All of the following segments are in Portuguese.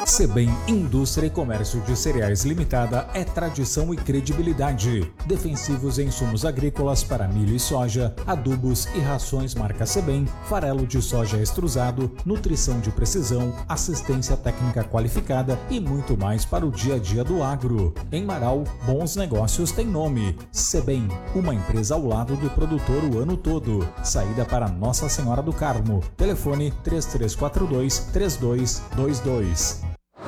Sebem Indústria e Comércio de Cereais Limitada é tradição e credibilidade. Defensivos em insumos agrícolas para milho e soja, adubos e rações marca Sebem, farelo de soja extrusado, nutrição de precisão, assistência técnica qualificada e muito mais para o dia a dia do agro. Em Marau, bons negócios têm nome. Sebem, uma empresa ao lado do produtor o ano todo. Saída para Nossa Senhora do Carmo. Telefone 3342-3222.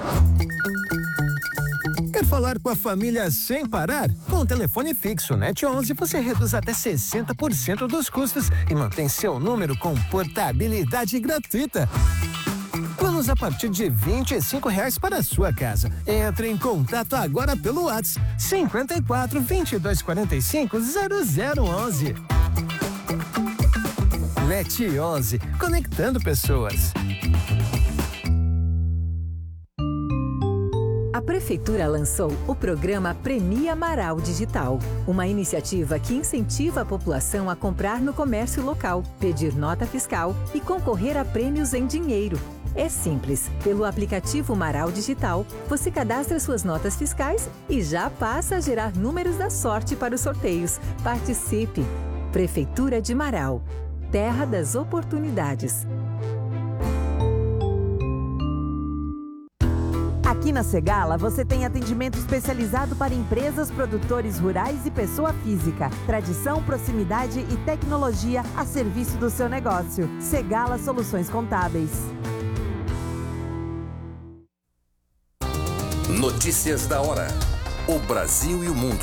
Quer falar com a família sem parar? Com o telefone fixo NET 11 você reduz até 60% dos custos e mantém seu número com portabilidade gratuita. Planos a partir de R$25 para a sua casa. Entre em contato agora pelo WhatsApp 54 22 45 0011. NET 11, conectando pessoas. A Prefeitura lançou o programa Premia Marau Digital, uma iniciativa que incentiva a população a comprar no comércio local, pedir nota fiscal e concorrer a prêmios em dinheiro. É simples. Pelo aplicativo Marau Digital, você cadastra suas notas fiscais e já passa a gerar números da sorte para os sorteios. Participe! Prefeitura de Marau. Terra das oportunidades. Aqui na Segala, você tem atendimento especializado para empresas, produtores rurais e pessoa física. Tradição, proximidade e tecnologia a serviço do seu negócio. Segala Soluções Contábeis. Notícias da hora. O Brasil e o mundo.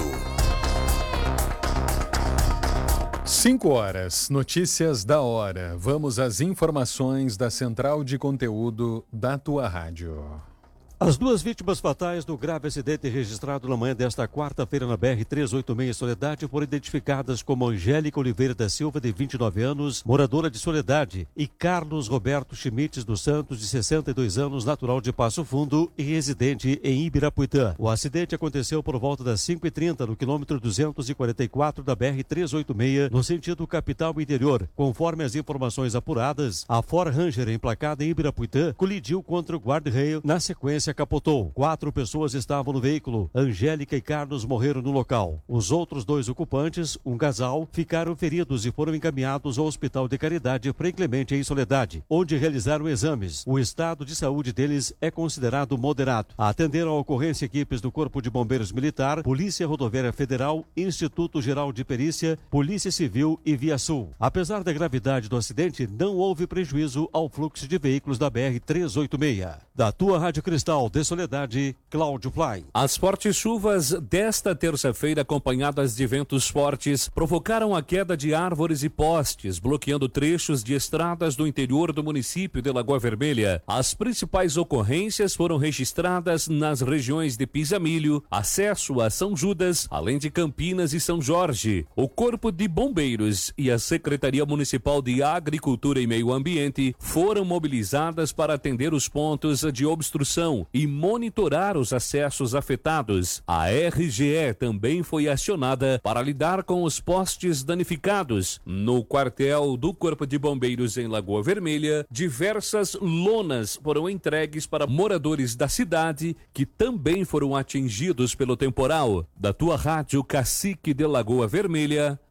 5 horas, notícias da hora. Vamos às informações da Central de Conteúdo da tua rádio. As duas vítimas fatais do grave acidente registrado na manhã desta quarta-feira na BR-386 Soledade foram identificadas como Angélica Oliveira da Silva, de 29 anos, moradora de Soledade, e Carlos Roberto Schmitz dos Santos, de 62 anos, natural de Passo Fundo e residente em Ibirapuitã. O acidente aconteceu por volta das 5h30 no quilômetro 244 da BR-386, no sentido capital interior. Conforme as informações apuradas, a Ford Ranger emplacada em Ibirapuitã colidiu contra o guarda-reio. Na sequência, capotou. 4 pessoas estavam no veículo. Angélica e Carlos morreram no local. Os outros 2 ocupantes, um casal, ficaram feridos e foram encaminhados ao Hospital de Caridade Frei Clemente em Soledade, onde realizaram exames. O estado de saúde deles é considerado moderado. Atenderam a ocorrência equipes do Corpo de Bombeiros Militar, Polícia Rodoviária Federal, Instituto Geral de Perícia, Polícia Civil e Via Sul. Apesar da gravidade do acidente, não houve prejuízo ao fluxo de veículos da BR-386. Da tua Rádio Cristal de Soledade, Cláudio Fly. As fortes chuvas desta terça-feira, acompanhadas de ventos fortes, provocaram a queda de árvores e postes, bloqueando trechos de estradas do interior do município de Lagoa Vermelha. As principais ocorrências foram registradas nas regiões de Pisamilho, acesso a São Judas, além de Campinas e São Jorge. O Corpo de Bombeiros e a Secretaria Municipal de Agricultura e Meio Ambiente foram mobilizadas para atender os pontos de obstrução e monitorar os acessos afetados. A RGE também foi acionada para lidar com os postes danificados. No quartel do Corpo de Bombeiros em Lagoa Vermelha, diversas lonas foram entregues para moradores da cidade que também foram atingidos pelo temporal. Da tua rádio Cacique de Lagoa Vermelha,